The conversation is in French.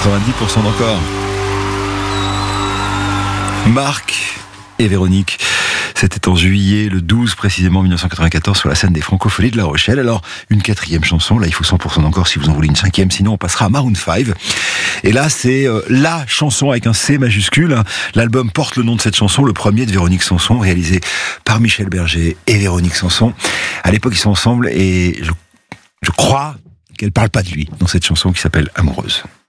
90% d'encore. Marc et Véronique, c'était en juillet, le 12 précisément 1994, sur la scène des Francopholies de La Rochelle. Alors, une 4e chanson, là il faut 100% d'encore si vous en voulez une 5e, sinon on passera à Maroon 5. Et là c'est la chanson avec un C majuscule. L'album porte le nom de cette chanson, le premier de Véronique Sanson, réalisé par Michel Berger et Véronique Sanson. À l'époque ils sont ensemble et je crois qu'elle parle pas de lui dans cette chanson qui s'appelle Amoureuse.